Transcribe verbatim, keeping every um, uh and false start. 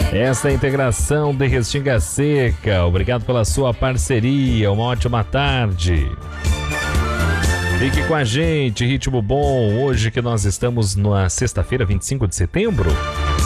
Essa é a integração de Restinga Seca. Obrigado pela sua parceria. Uma ótima tarde. Fique com a gente, ritmo bom. Hoje que nós estamos na sexta-feira, vinte e cinco de setembro.